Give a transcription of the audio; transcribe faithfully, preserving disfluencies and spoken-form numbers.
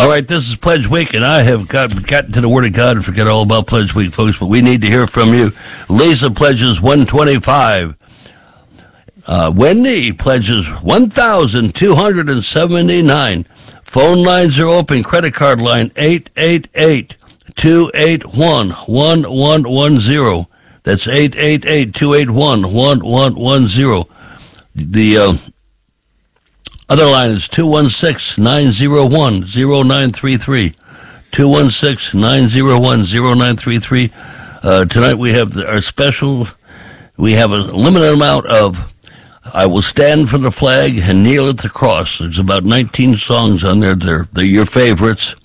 All right, this is Pledge Week, and I have got, gotten to the Word of God and forget all about Pledge Week, folks, but we need to hear from you. Lisa pledges one twenty-five. Uh, Wendy pledges one thousand two hundred seventy-nine. Phone lines are open. Credit card line eight eight eight, two eight one, one one one zero. That's eight eight eight, two eight one, one one one zero. The uh, other line is two one six, nine zero one, zero nine three three. two one six, nine zero one, zero nine three three. Uh, tonight we have the, our special. We have a limited amount of I Will Stand for the Flag and Kneel at the Cross. There's about nineteen songs on there. They're, they're your favorites.